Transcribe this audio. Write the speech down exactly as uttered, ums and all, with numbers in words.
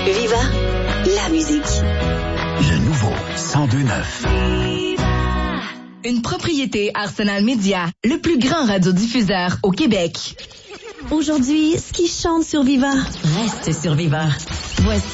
Viva, la musique. Le nouveau cent deux neuf. Une propriété Arsenal Media, le plus grand radiodiffuseur au Québec. Aujourd'hui, ce qui chante sur Viva reste sur Viva. Voici